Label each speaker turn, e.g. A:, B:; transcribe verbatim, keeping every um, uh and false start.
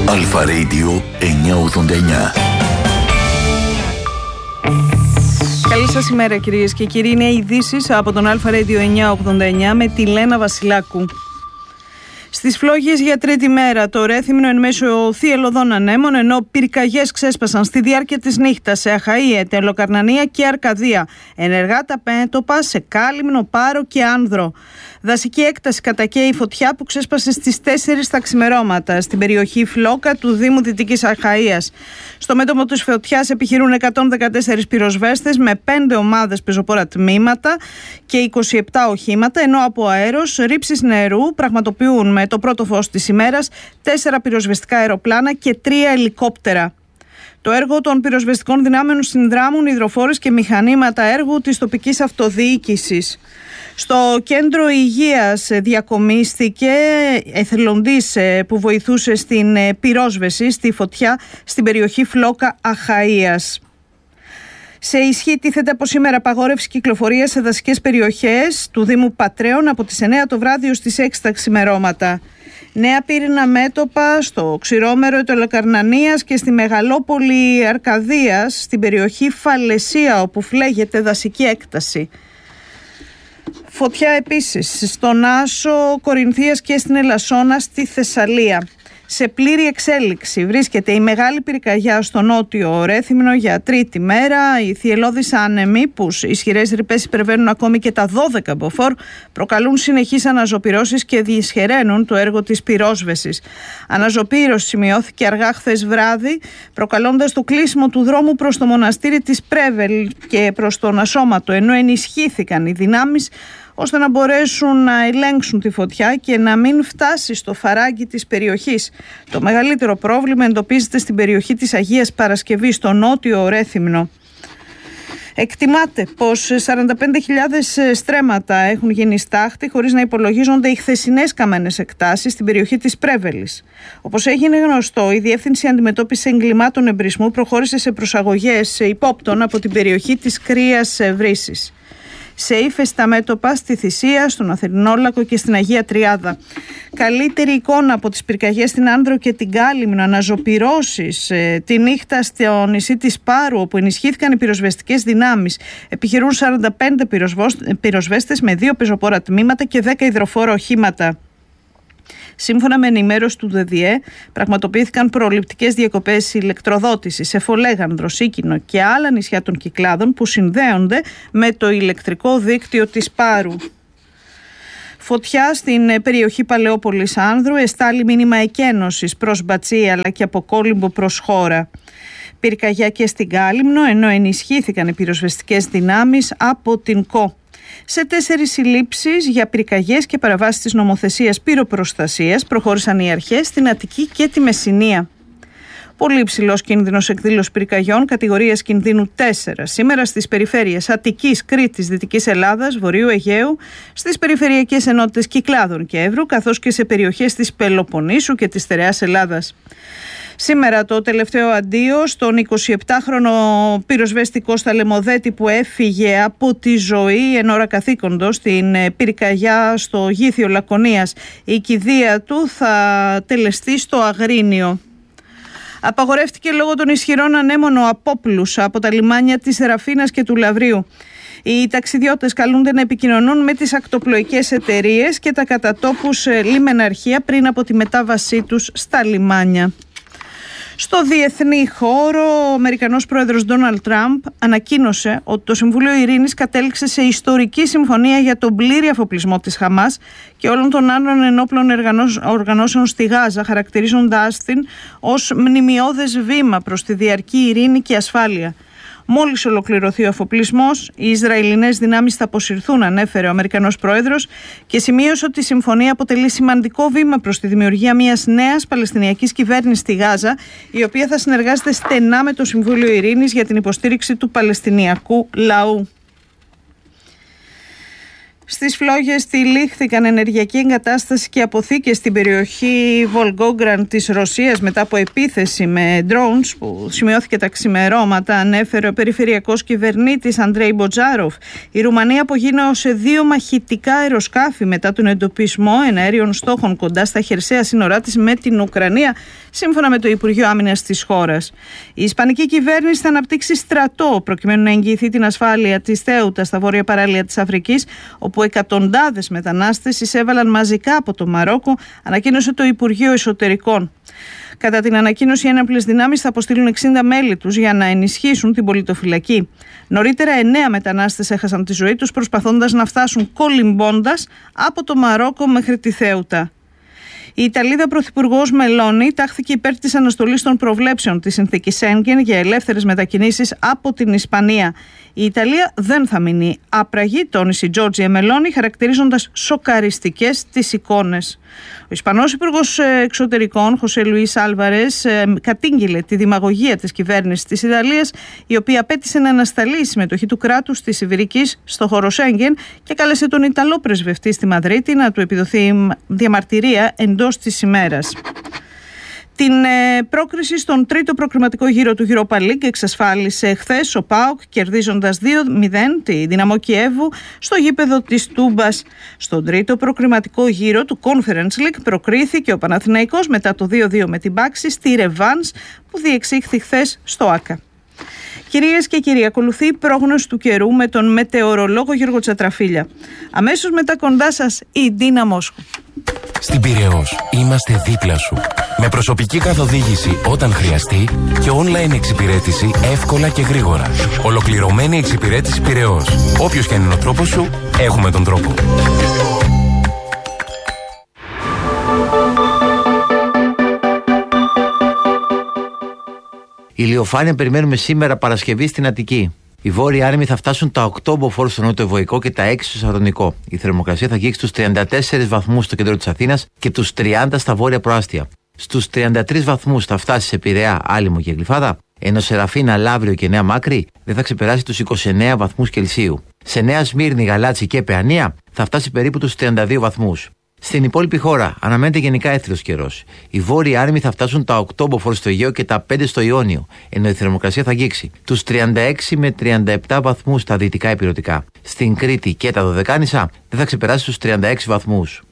A: Αλφα Radio εννιακόσια ογδόντα εννιά.
B: Καλή σας ημέρα κυρίες και κύριοι. Είναι ειδήσεις από τον Αλφα Radio εννιακόσια ογδόντα εννιά με τη Λένα Βασιλάκου. Στις φλόγες για τρίτη μέρα το Ρέθυμνο εν μέσω θυελλωδών ανέμων, ενώ πυρκαγιές ξέσπασαν στη διάρκεια της νύχτας σε Αχαΐε, Τελοκαρνανία και Αρκαδία. Ενεργά τα μέτωπα σε Κάλυμνο, Πάρο και Άνδρο. Δασική έκταση κατακαίει η φωτιά που ξέσπασε στις τέσσερις τα ξημερώματα στην περιοχή Φλόκα του Δήμου Δυτικής Αχαΐας. Στο μέτωπο της φωτιάς επιχειρούν εκατόν δεκατέσσερις πυροσβέστες με πέντε ομάδες πεζοπόρα τμήματα και είκοσι επτά οχήματα, ενώ από αέρος ρήψεις νερού πραγματοποιούν με το πρώτο φως της ημέρας τέσσερα πυροσβεστικά αεροπλάνα και τρία ελικόπτερα. Το έργο των πυροσβεστικών δυνάμεων συνδράμουν υδροφόρες και μηχανήματα έργου της τοπικής αυτοδιοίκησης. Στο κέντρο υγείας διακομίστηκε εθελοντής που βοηθούσε στην πυρόσβεση στη φωτιά στην περιοχή Φλόκα Αχαΐας. Σε ισχύ τίθεται από σήμερα απαγόρευση κυκλοφορίας σε δασικές περιοχές του Δήμου Πατρέων από τις εννιά το βράδυ ως τις έξι τα ξημερώματα. Νέα πύρινα μέτωπα στο Ξηρόμερο Τελοκαρνανίας και στη Μεγαλόπολη Αρκαδίας στην περιοχή Φαλαισία, όπου φλέγεται δασική έκταση. Φωτιά επίσης στον Άσο Κορινθίας και στην Ελασσόνα στη Θεσσαλία. Σε πλήρη εξέλιξη βρίσκεται η μεγάλη πυρκαγιά στο νότιο Ρέθυμνο για τρίτη μέρα. Οι θυελλώδεις άνεμοι, που ισχυρές ρηπές υπερβαίνουν ακόμη και τα δώδεκα μποφόρ, προκαλούν συνεχείς αναζωπυρώσεις και δυσχεραίνουν το έργο της πυρόσβεσης. Αναζωπήρωση σημειώθηκε αργά χθες βράδυ, προκαλώντας το κλείσιμο του δρόμου προς το μοναστήρι της Πρέβελ και προς τον Ασώματο, ενώ ενισχύθηκαν οι δυνάμεις ώστε να μπορέσουν να ελέγξουν τη φωτιά και να μην φτάσει στο φαράγγι της περιοχής. Το μεγαλύτερο πρόβλημα εντοπίζεται στην περιοχή της Αγίας Παρασκευής, στο νότιο Ρέθυμνο. Εκτιμάται πως σαράντα πέντε χιλιάδες στρέμματα έχουν γίνει στάχτη, χωρίς να υπολογίζονται οι χθεσινές καμένες εκτάσεις στην περιοχή της Πρέβελης. Όπως έγινε γνωστό, η Διεύθυνση Αντιμετώπισης Εγκλημάτων Εμπρισμού προχώρησε σε προσαγωγές υπόπτων από την περιοχή της Κρύας Βρύσης. Σε ύφεστα μέτωπα στη Θησία, στον Αθηνόλακο και στην Αγία Τριάδα. Καλύτερη εικόνα από τις πυρκαγιές στην Άνδρο και την Κάλυμνο, αναζωπυρώσεις ε, τη νύχτα στο νησί της Πάρου, όπου ενισχύθηκαν οι πυροσβεστικές δυνάμεις. Επιχειρούν σαράντα πέντε πυροσβέστες με δύο πεζοπόρα τμήματα και δέκα υδροφόρα οχήματα. Σύμφωνα με ενημέρωση του ΔΔΕ, πραγματοποιήθηκαν προληπτικές διακοπές ηλεκτροδότησης σε Φολέγανδρο, Σίκινο και άλλα νησιά των Κυκλάδων που συνδέονται με το ηλεκτρικό δίκτυο της Πάρου. Φωτιά στην περιοχή Παλαιόπολης Άνδρου, εστάλει μήνυμα εκένωσης προς Μπατσία αλλά και από Κόλυμπο προς Χώρα. Πυρκαγιά και στην Κάλυμνο, ενώ ενισχύθηκαν οι πυροσβεστικές δυνάμεις από την ΚΟ. Σε τέσσερις συλλήψεις για πυρκαγιές και παραβάσεις της νομοθεσίας πυροπροστασίας προχώρησαν οι αρχές στην Αττική και τη Μεσσηνία. Πολύ υψηλός κίνδυνος εκδήλωσης πυρκαγιών κατηγορίας κινδύνου τέσσερα σήμερα στις περιφέρειες Αττικής, Κρήτης, Δυτικής Ελλάδας, Βορείου Αιγαίου, στις περιφερειακές ενότητες Κυκλάδων και Εύρου, καθώς και σε περιοχές της Πελοποννήσου και της Στερεάς Ελλάδας. Σήμερα το τελευταίο αντίο στον εικοσιεπτάχρονο πυροσβέστη Κώστα Λεμοδέτη, που έφυγε από τη ζωή εν ώρα καθήκοντος στην πυρκαγιά στο Γήθιο Λακωνίας. Η κηδεία του θα τελεστεί στο Αγρίνιο. Απαγορεύτηκε λόγω των ισχυρών ανέμων ο απόπλους από τα λιμάνια της Σεραφίνας και του Λαβρίου. Οι ταξιδιώτες καλούνται να επικοινωνούν με τις ακτοπλοϊκές εταιρείες και τα κατατόπους λιμεναρχεία πριν από τη μετάβασή τους στα λιμάνια. Στο διεθνή χώρο, ο Αμερικανός πρόεδρος Ντόναλντ Τραμπ ανακοίνωσε ότι το Συμβούλιο Ειρήνης κατέληξε σε ιστορική συμφωνία για τον πλήρη αφοπλισμό της Χαμάς και όλων των άλλων ενόπλων οργανώσεων στη Γάζα, χαρακτηρίζοντάς την ως μνημιώδες βήμα προς τη διαρκή ειρήνη και ασφάλεια. Μόλις ολοκληρωθεί ο αφοπλισμός, οι Ισραηλινές δυνάμεις θα αποσυρθούν, ανέφερε ο Αμερικανός πρόεδρος και σημείωσε ότι η συμφωνία αποτελεί σημαντικό βήμα προς τη δημιουργία μιας νέας Παλαιστινιακής κυβέρνησης στη Γάζα, η οποία θα συνεργάζεται στενά με το Συμβούλιο Ειρήνης για την υποστήριξη του Παλαιστινιακού λαού. Στις φλόγες τυλίχθηκαν ενεργειακή εγκατάσταση και αποθήκες στην περιοχή Βολγκόγκραν της Ρωσίας μετά από επίθεση με drones που σημειώθηκε τα ξημερώματα, ανέφερε ο περιφερειακός κυβερνήτης Αντρέι Μποτζάροφ. Η Ρουμανία απογίνωσε δύο μαχητικά αεροσκάφη μετά τον εντοπισμό εναέριων στόχων κοντά στα χερσαία σύνορά της με την Ουκρανία, σύμφωνα με το Υπουργείο Άμυνας της χώρας. Η Ισπανική κυβέρνηση θα αναπτύξει στρατό προκειμένου να εγγυηθεί την ασφάλεια της Θέουτα στα βόρεια παράλια της Αφρικής, όπου εκατοντάδες μετανάστες εισέβαλαν μαζικά από το Μαρόκο, ανακοίνωσε το Υπουργείο Εσωτερικών. Κατά την ανακοίνωση, οι ένοπλες δυνάμεις θα αποστείλουν εξήντα μέλη τους για να ενισχύσουν την πολιτοφυλακή. Νωρίτερα, εννέα μετανάστες έχασαν τη ζωή τους προσπαθώντας να φτάσουν κολυμπώντας από το Μαρόκο μέχρι τη Θέουτα. Η Ιταλίδα Πρωθυπουργός Μελώνη τάχθηκε υπέρ της αναστολής των προβλέψεων της συνθήκης Σέγγεν για ελεύθερες μετακινήσεις από την Ισπανία. Η Ιταλία δεν θα μείνει άπραγη, τόνισε η Τζόρτζια Μελώνη, χαρακτηρίζοντας σοκαριστικές τις εικόνες. Ο Ισπανός Υπουργός Εξωτερικών, Χωσέ Λουίς Άλβαρες, κατήγγειλε τη δημαγωγία της κυβέρνησης της Ιταλίας, η οποία απέτησε να ανασταλεί η συμμετοχή του κράτους της Ιβηρικής στο χώρο Σέγγεν και κάλεσε τον Ιταλό πρεσβευτή στη Μαδρίτη να του επιδοθεί διαμαρτυρία εντός της ημέρας. Την ε, πρόκριση στον τρίτο προκριματικό γύρο του Europa League εξασφάλισε χθες ο ΠΑΟΚ, κερδίζοντας δύο μηδέν τη Δυναμό Κιέβου στο γήπεδο της Τούμπας. Στον τρίτο προκριματικό γύρο του Conference League προκρίθηκε ο Παναθηναϊκός μετά το δύο δύο με την Πάξη στη ρεβάνς που διεξήχθη χθες στο ΆΚΑ. Κυρίες και κύριοι, ακολουθεί η πρόγνωση του καιρού με τον μετεωρολόγο Γιώργο Τσατραφίλια. Αμέσως μετά κοντά σας η Ντίνα Μόσχου.
C: Στην Πειραιώς είμαστε δίπλα σου. Με προσωπική καθοδήγηση όταν χρειαστεί και online εξυπηρέτηση εύκολα και γρήγορα. Ολοκληρωμένη εξυπηρέτηση Πειραιώς. Όποιος και αν είναι ο τρόπος σου, έχουμε τον τρόπο.
D: Ηλιοφάνεια περιμένουμε σήμερα Παρασκευή στην Αττική. Οι βόρειοι άνεμοι θα φτάσουν τα οκτώ μποφόρ στο νότιο-βοϊκό και τα έξι στο Σαρδονικό. Η θερμοκρασία θα αγγίξει τους τριάντα τέσσερις βαθμούς στο κέντρο της Αθήνας και τους τριάντα στα βόρεια προάστια. Στους τριάντα τρεις βαθμούς θα φτάσει σε Πειραιά, Άλυμο και Γλυφάδα, ενώ Σεραφίνα, Λαύριο και Νέα Μάκρη δεν θα ξεπεράσει τους είκοσι εννέα βαθμούς Κελσίου. Σε Νέα Σμύρνη, Γαλάτσι και Παιανία θα φτάσει περίπου τους τριάντα δύο βαθμούς. Στην υπόλοιπη χώρα αναμένεται γενικά έθριος καιρός. Οι βόρειοι άνεμοι θα φτάσουν τα οκτώ μποφόρ στο Αιγαίο και τα πέντε στο Ιόνιο, ενώ η θερμοκρασία θα αγγίξει τους τριάντα έξι με τριάντα επτά βαθμούς στα δυτικά ηπειρωτικά. Στην Κρήτη και τα Δωδεκάνησα δεν θα ξεπεράσει τους τριάντα έξι βαθμούς.